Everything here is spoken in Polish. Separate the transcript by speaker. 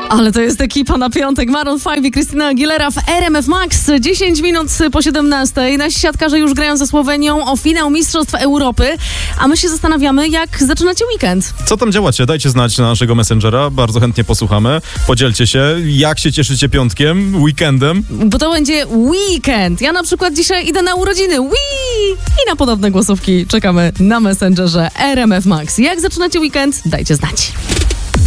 Speaker 1: Ale to jest ekipa na piątek. Maroon 5 i Christina Aguilera w RMF Max. 10 minut po 17. Nasi siatkarze już grają ze Słowenią o finał Mistrzostw Europy. A my się zastanawiamy, jak zaczynacie weekend.
Speaker 2: Co tam działacie? Dajcie znać na naszego Messengera. Bardzo chętnie posłuchamy. Podzielcie się, jak się cieszycie piątkiem, weekendem.
Speaker 1: Bo to będzie weekend. Ja na przykład dzisiaj idę na urodziny. I na podobne głosówki czekamy na Messengerze RMF Max. Jak zaczynacie weekend? Dajcie znać.